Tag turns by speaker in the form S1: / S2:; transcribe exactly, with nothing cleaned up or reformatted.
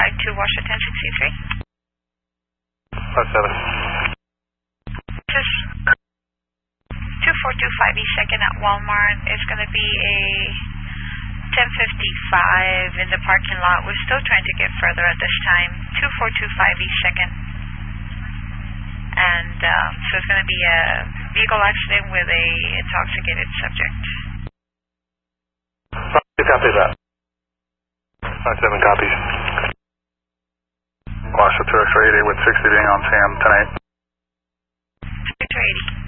S1: five two Washington sixty-three.
S2: five seven.
S1: Just two four two five East second at Walmart. It's going to be a ten fifty-five in the parking lot. We're still trying to get further at this time. two four two five East second. And um, so it's going to be a vehicle accident with a intoxicated subject.
S2: Copy that. five seven copies. Washington X-ray eighty with sixty being on Sam tonight.
S1: Victor eighty.